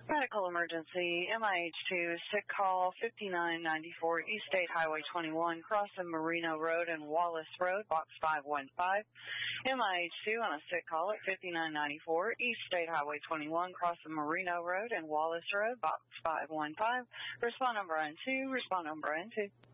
Medical emergency, MIH2, sick call 5994 East State Highway 21, crossing Marino Road and Wallace Road, box 515. MIH2 on a sick call at 5994 East State Highway 21, crossing Marino Road and Wallace Road, box 515. Respond number N2, respond number N2.